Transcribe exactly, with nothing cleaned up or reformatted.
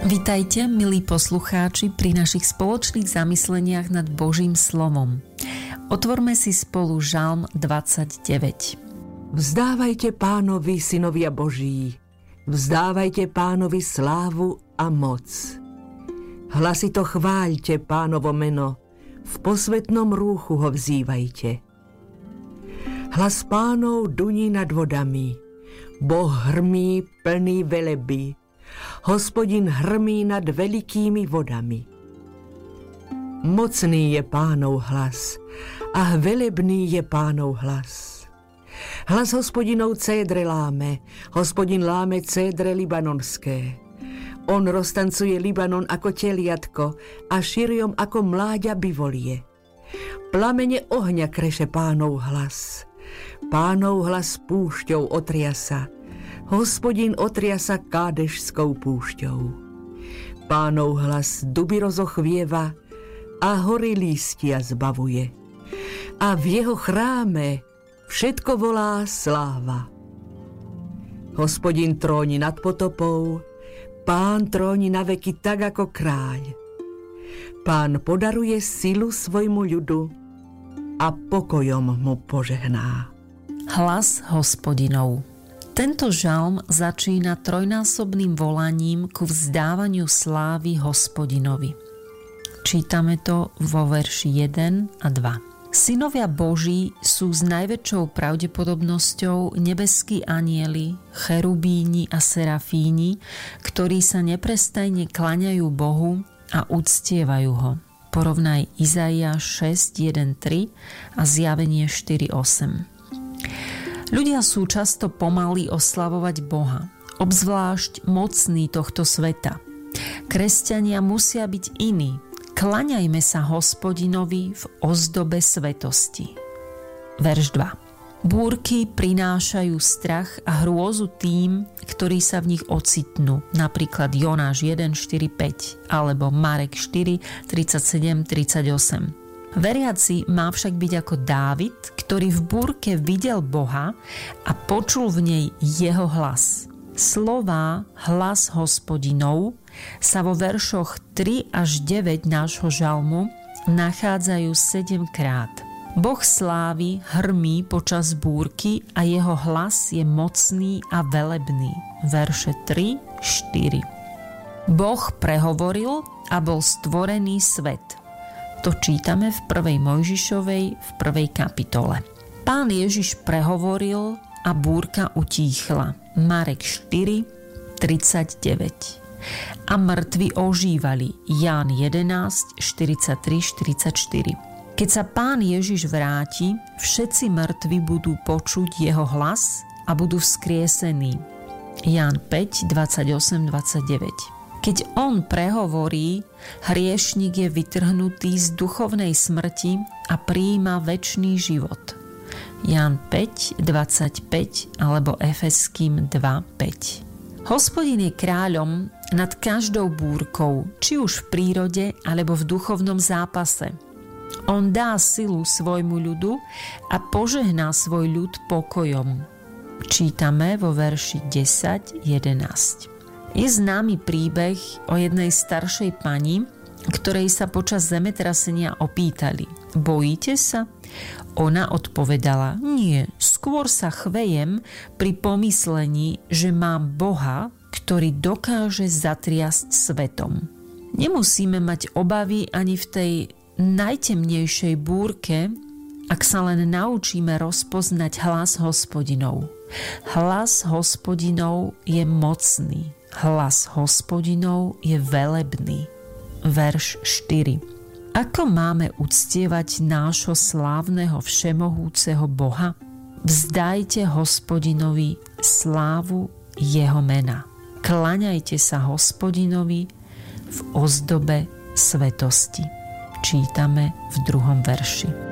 Vitajte, milí poslucháči, pri našich spoločných zamysleniach nad Božím slovom. Otvorme si spolu Žalm dvadsaťdeväť. Vzdávajte Pánovi, synovia Boží, vzdávajte Pánovi slávu a moc. Hlasito chváľte Pánovo meno, v posvätnom rúchu ho vzývajte. Hlas Pánov duní nad vodami, Boh hrmí plný veleby, Hospodin hrmí nad velikými vodami. Mocný je Pánov hlas a velebný je Pánov hlas. Hlas Hospodinov cédre láme, Hospodin láme cédre libanonské. On roztancuje Libanon ako teliatko a Širiom ako mláďa bivolie. Plamene ohňa kreše Pánov hlas. Pánov hlas púšťou otriasa. Hospodin otriasa Kádešskou púšťou. Pánov hlas duby rozochvieva a hory lístia zbavuje. A v jeho chráme všetko volá sláva. Hospodin tróni nad potopou, Pán tróni na veky tak ako kráľ. Pán podaruje silu svojmu ľudu a pokojom mu požehná. Hlas Hospodinov. Tento žalm začína trojnásobným volaním ku vzdávaniu slávy Hospodinovi. Čítame to vo verši jeden a dva. Synovia Boží sú s najväčšou pravdepodobnosťou nebeskí anjeli, cherubíni a serafíni, ktorí sa neprestajne klaňajú Bohu a uctievajú ho. Porovnaj Izaiáš šesť jeden tri a Zjavenie štyri osem. Ľudia sú často pomalí oslavovať Boha, obzvlášť mocní tohto sveta. Kresťania musia byť iní. Klaňajme sa Hospodinovi v ozdobe svetosti. Verš dva. Búrky prinášajú strach a hrôzu tým, ktorí sa v nich ocitnú, napríklad Jonáš jeden štyri päť alebo Marek štyri tridsaťsedem tridsaťosem. Veriaci má však byť ako Dávid, ktorý v búrke videl Boha a počul v nej jeho hlas. Slová hlas Hospodinov sa vo veršoch tri až deväť nášho žalmu nachádzajú sedemkrát. Boh slávy hrmí počas búrky a jeho hlas je mocný a velebný. Verše tri štyri. Boh prehovoril a bol stvorený svet. To čítame v prvej Mojžišovej v prvej kapitole. Pán Ježiš prehovoril a búrka utíchla. Marek štyri tridsaťdeväť. A mŕtvi ožívali. Ján jedenásť štyridsaťtri štyridsaťštyri. Keď sa Pán Ježiš vráti, všetci mŕtvi budú počuť jeho hlas a budú vzkriesení. Ján päť dvadsaťosem dvadsaťdeväť. Keď on prehovorí, hriešnik je vytrhnutý z duchovnej smrti a prijíma večný život. Ján päť dvadsaťpäť alebo Efeským dva päť. Hospodin je kráľom nad každou búrkou, či už v prírode alebo v duchovnom zápase. On dá silu svojmu ľudu a požehná svoj ľud pokojom. Čítame vo verši desať jedenásť. Je známy príbeh o jednej staršej pani, ktorej sa počas zemetrasenia opýtali: Bojíte sa? Ona odpovedala: Nie, skôr sa chvejem pri pomyslení, že mám Boha, ktorý dokáže zatriasť svetom. Nemusíme mať obavy ani v tej najtemnejšej búrke, ak sa len naučíme rozpoznať hlas Hospodinov. Hlas Hospodinov je mocný. Hlas Hospodinov je velebný. Verš štyri. Ako máme uctievať nášho slávneho všemohúceho Boha? Vzdajte Hospodinovi slávu jeho mena. Klaňajte sa Hospodinovi v ozdobe svetosti. Čítame v druhom verši.